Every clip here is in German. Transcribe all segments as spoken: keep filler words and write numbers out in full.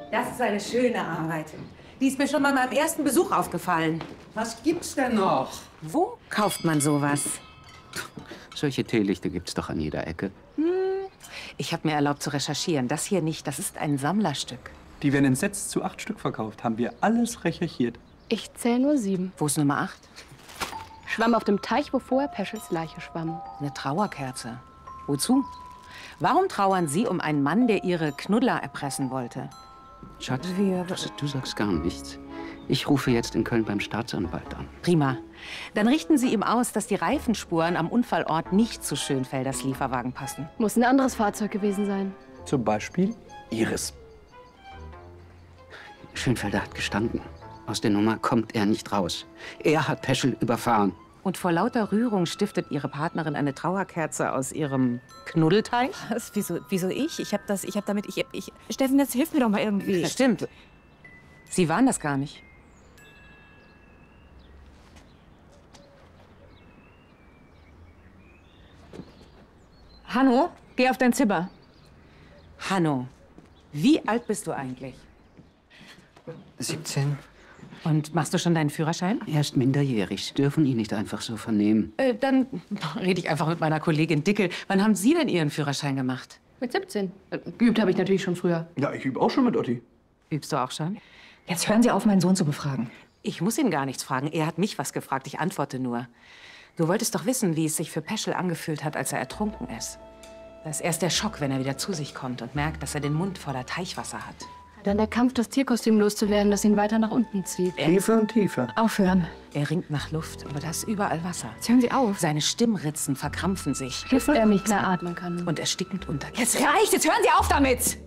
Das ist eine schöne Arbeit. Die ist mir schon bei meinem ersten Besuch aufgefallen. Was gibt's denn noch? Wo kauft man sowas? Solche Teelichte gibt's doch an jeder Ecke. Hm. Ich habe mir erlaubt zu recherchieren. Das hier nicht. Das ist ein Sammlerstück. Die werden in Sets zu acht Stück verkauft. Haben wir alles recherchiert. Ich zähle nur sieben. Wo ist Nummer acht? Schwamm auf dem Teich, wo vorher Peschels Leiche schwamm. Eine Trauerkerze. Wozu? Warum trauern Sie um einen Mann, der Ihre Knuddler erpressen wollte? Schatz, du, du sagst gar nichts. Ich rufe jetzt in Köln beim Staatsanwalt an. Prima. Dann richten Sie ihm aus, dass die Reifenspuren am Unfallort nicht zu Schönfelders Lieferwagen passen. Muss ein anderes Fahrzeug gewesen sein. Zum Beispiel Iris. Schönfelder hat gestanden. Aus der Nummer kommt er nicht raus. Er hat Peschel überfahren. Und vor lauter Rührung stiftet Ihre Partnerin eine Trauerkerze aus Ihrem Knuddelteich? Was, wieso, wieso ich? Ich hab das, ich hab damit, ich, ich... Steffen, jetzt hilf mir doch mal irgendwie. Das stimmt. Sie waren das gar nicht. Hanno, geh auf dein Zimmer. Hanno, wie alt bist du eigentlich? siebzehn. Und machst du schon deinen Führerschein? Er ist minderjährig. Sie dürfen ihn nicht einfach so vernehmen. Äh, dann rede ich einfach mit meiner Kollegin Dickel. Wann haben Sie denn Ihren Führerschein gemacht? Mit siebzehn. Äh, geübt habe ich natürlich schon früher. Ja, ich übe auch schon mit Otti. Übst du auch schon? Jetzt hören Sie auf, meinen Sohn zu befragen. Ich muss ihn gar nichts fragen. Er hat mich was gefragt. Ich antworte nur. Du wolltest doch wissen, wie es sich für Peschel angefühlt hat, als er ertrunken ist. Das ist erst der Schock, wenn er wieder zu sich kommt und merkt, dass er den Mund voller Teichwasser hat. Dann der Kampf, das Tierkostüm loszuwerden, das ihn weiter nach unten zieht. Tiefer und tiefer. Aufhören. Er ringt nach Luft, aber da ist überall Wasser. Jetzt hören Sie auf. Seine Stimmritzen verkrampfen sich. Bis er nicht mehr atmen kann. Und erstickend untergeht. Jetzt reicht, jetzt hören Sie auf damit!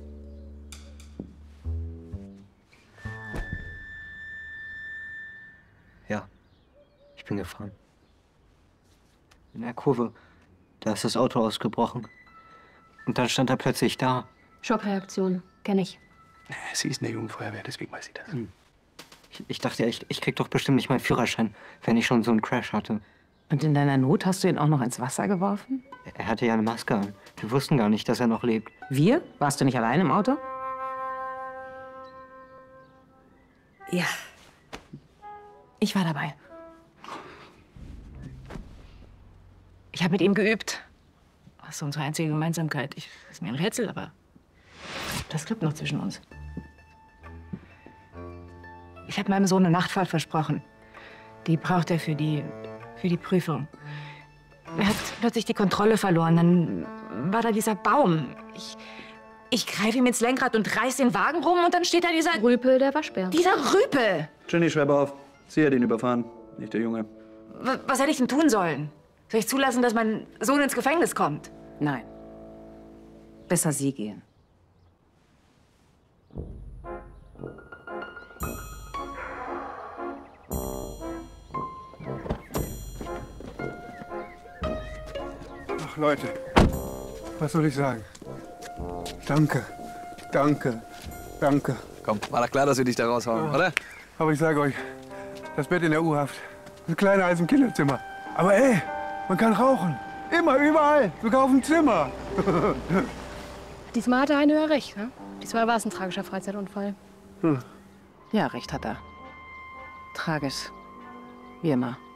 Ja, ich bin gefahren. In der Kurve, da ist das Auto ausgebrochen. Und dann stand er plötzlich da. Schockreaktion, kenne ich. Sie ist eine Jugendfeuerwehr, deswegen weiß sie das. Hm. Ich, ich dachte echt, ich krieg doch bestimmt nicht meinen Führerschein, wenn ich schon so einen Crash hatte. Und in deiner Not hast du ihn auch noch ins Wasser geworfen? Er hatte ja eine Maske an. Wir wussten gar nicht, dass er noch lebt. Wir? Warst du nicht allein im Auto? Ja. Ich war dabei. Ich habe mit ihm geübt. Das ist unsere einzige Gemeinsamkeit. Ich, das ist mir ein Rätsel, aber das klappt noch zwischen uns. Ich habe meinem Sohn eine Nachtfahrt versprochen. Die braucht er für die, für die Prüfung. Er hat plötzlich die Kontrolle verloren. Dann war da dieser Baum. Ich, ich greife ihm ins Lenkrad und reiß den Wagen rum und dann steht da dieser... Rüpel, der Waschbär. Dieser Rüpel! Jenny, schreib auf. Sie hat ihn überfahren, nicht der Junge. Was, was hätte ich denn tun sollen? Soll ich zulassen, dass mein Sohn ins Gefängnis kommt? Nein. Besser Sie gehen. Ach, Leute, was soll ich sagen? Danke, danke, danke. Komm, war doch klar, dass wir dich da raushauen, Ja. oder? Aber ich sage euch, das Bett in der U-Haft ist kleiner als im Kinderzimmer. Aber ey, man kann rauchen. Immer, überall, sogar auf dem Zimmer. Diesmal hatte Heino ja recht, ne? Diesmal war es ein tragischer Freizeitunfall. Ja, recht hat er. Tragisch. Wie immer.